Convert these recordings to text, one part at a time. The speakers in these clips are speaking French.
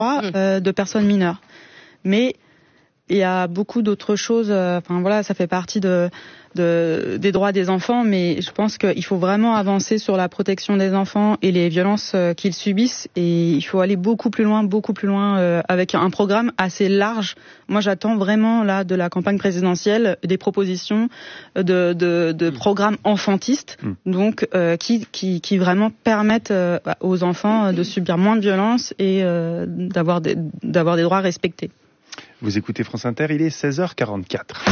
de personnes mineures. Mais il y a beaucoup d'autres choses. Ça fait partie des droits des enfants, mais je pense qu'il faut vraiment avancer sur la protection des enfants et les violences qu'ils subissent. Et il faut aller beaucoup plus loin, avec un programme assez large. Moi, j'attends vraiment là de la campagne présidentielle des propositions de programmes enfantistes, donc qui vraiment permettent aux enfants de subir moins de violences et d'avoir des droits respectés. Vous écoutez France Inter, il est 16h44.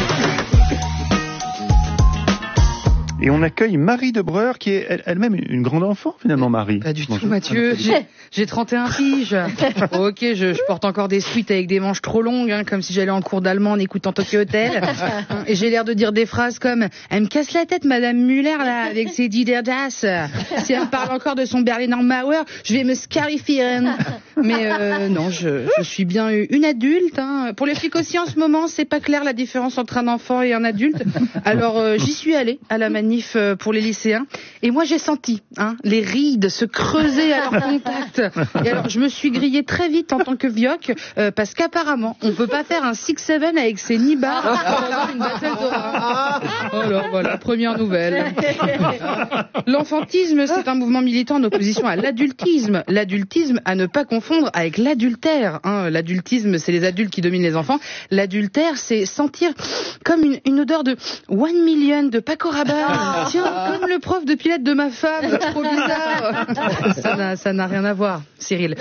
Et on accueille Marie de Breur, qui est elle-même une grande enfant, finalement, Marie. Pas du tout, Mathieu. J'ai 31 piges. Ok, je porte encore des sweats avec des manches trop longues, comme si j'allais en cours d'allemand en écoutant Tokyo Hotel. Et j'ai l'air de dire des phrases comme « Elle me casse la tête, Madame Muller, là, avec ses Diderdas. Si elle me parle encore de son Berliner Mauer, je vais me scarifier. » Mais non, je suis bien une adulte. Pour les flics aussi, en ce moment, c'est pas clair la différence entre un enfant et un adulte. Alors, j'y suis allée à la manif pour les lycéens, et moi j'ai senti les rides se creuser à leur contact. Et alors je me suis grillée très vite en tant que vioque, parce qu'apparemment on peut pas faire un 6-7 avec ses nibards pendant une bataille d'horreur. Alors voilà, première nouvelle. L'enfantisme, c'est un mouvement militant en opposition à l'adultisme. L'adultisme à ne pas confondre avec l'adultère. L'adultisme, c'est les adultes qui dominent les enfants. L'adultère, c'est sentir comme une odeur de 1 million de Paco Rabanne. Tiens, comme le prof de pilote de ma femme, trop bizarre. Ça n'a rien à voir, Cyril.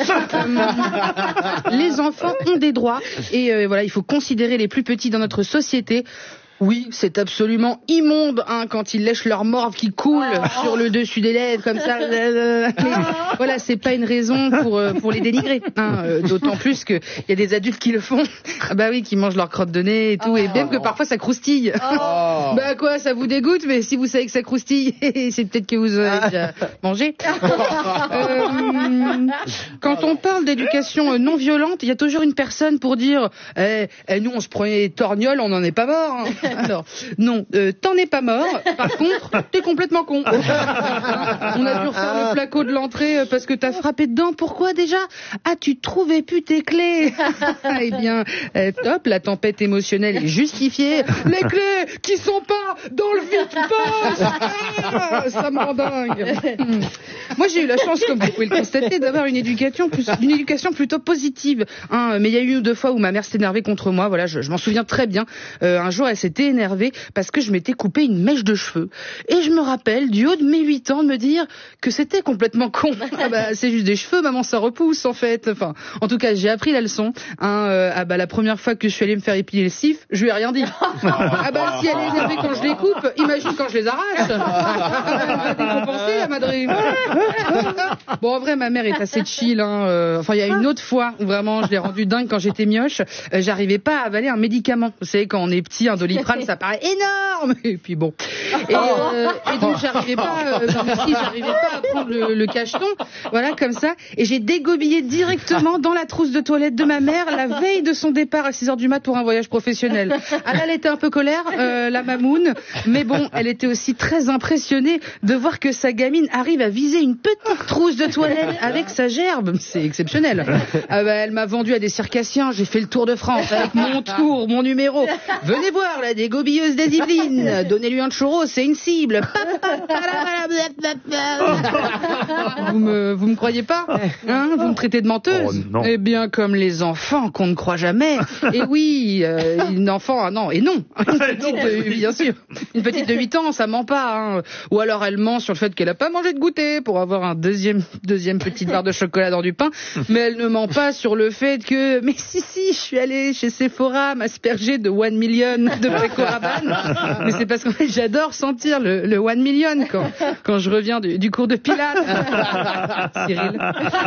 Les enfants ont des droits et voilà, il faut considérer les plus petits dans notre société. Oui, c'est absolument immonde quand ils lèchent leur morve qui coule sur le dessus des lèvres comme ça. Mais voilà, c'est pas une raison pour les dénigrer. D'autant plus qu'il y a des adultes qui le font. Bah oui, qui mangent leur crotte de nez et tout, et même que parfois ça croustille. Bah quoi, ça vous dégoûte, mais si vous savez que ça croustille, c'est peut-être que vous avez déjà mangé. Quand on parle d'éducation non violente, il y a toujours une personne pour dire nous on se prenait des torgnoles, on n'en est pas mort. Alors, non, t'en es pas mort, par contre, t'es complètement con. On a dû refaire le placo de l'entrée parce que t'as frappé dedans. Pourquoi déjà ? Ah, tu trouvais plus tes clés. Eh bien, top, la tempête émotionnelle est justifiée. Les clés qui sont pas dans le vide-poste. Ça me rend dingue. Moi, j'ai eu la chance, comme vous pouvez le constater, d'avoir une éducation plutôt positive. Mais il y a eu 1 ou 2 fois où ma mère s'est énervée contre moi. Voilà, je m'en souviens très bien. Un jour, elle s'était énervée parce que je m'étais coupé une mèche de cheveux. Et je me rappelle, du haut de mes 8 ans, de me dire que c'était complètement con. C'est juste des cheveux, maman, ça repousse, en fait. Enfin, en tout cas, j'ai appris la leçon. La première fois que je suis allée me faire épiler le cif, je lui ai rien dit. Si elle est énervée quand je les coupe, imagine quand je les arrache. Elle va décompenser, la madrine. Bon, en vrai, ma mère est assez chill. Il y a une autre fois où vraiment je l'ai rendue dingue quand j'étais mioche. J'arrivais pas à avaler un médicament. Vous savez, quand on est petit, un Doliprane, ça paraît énorme. Et puis bon. Et donc, j'arrivais pas à prendre le cacheton. Voilà, comme ça. Et j'ai dégobillé directement dans la trousse de toilette de ma mère la veille de son départ à 6h du mat pour un voyage professionnel. Là, elle était un peu colère, la mamoune. Mais bon, elle était aussi très impressionnée de voir que sa gamine arrive à viser une petite trousse de toilette avec sa gerbe. C'est exceptionnel. Elle m'a vendu à des circassiens. J'ai fait le tour de France avec mon tour, mon numéro. Venez voir, la dégobilleuse des Yvelines. Donnez-lui un churro, c'est une cible. Vous me croyez pas ? Vous me traitez de menteuse ? Eh bien, comme les enfants qu'on ne croit jamais. Et oui, une enfant, non. Une petite, bien sûr. Une petite de 8 ans, ça ment pas. Ou alors elle ment sur le fait qu'elle a pas mangé de goûter pour avoir un deuxième petite barre de chocolat dans du pain. Mais elle ne ment pas sur le fait que, mais si, je suis allée chez Sephora m'asperger de 1 million de Paco Rabanne. Mais c'est parce qu'en fait, j'adore sentir le 1 million quand je reviens du cours de Pilates. Cyril.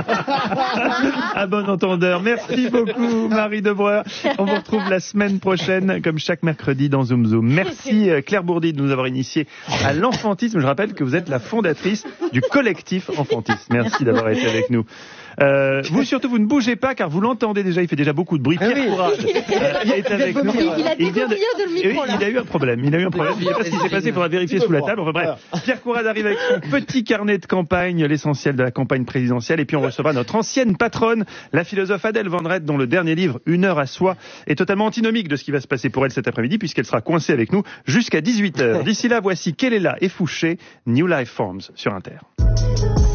À bon entendeur. Merci beaucoup, Marie de Breur. On vous retrouve la semaine prochaine, comme chaque mercredi dans Zoom Zoom. Merci Claire Bourdi de nous avoir initiés à l'enfantisme. Je rappelle que vous êtes la fondatrice du collectif Enfantisme. Merci d'avoir été avec nous. Vous surtout, vous ne bougez pas car vous l'entendez déjà, il fait déjà beaucoup de bruit. Pierre Courade est avec nous. Il a découvert le micro, là. Il a eu un problème. Je ne sais pas ce qui s'est passé, il faudra vérifier sous la table. Enfin bref, Pierre Courade arrive avec son petit carnet de campagne, l'essentiel de la campagne présidentielle. Et puis on recevra notre ancienne patronne, la philosophe Adèle Van Rett, dont le dernier livre, Une heure à soi, est totalement antinomique de ce qui va se passer pour elle cet après-midi, puisqu'elle sera coincée avec nous jusqu'à 18h. D'ici là, voici Kelela et Fouché, New Life Forms sur Inter.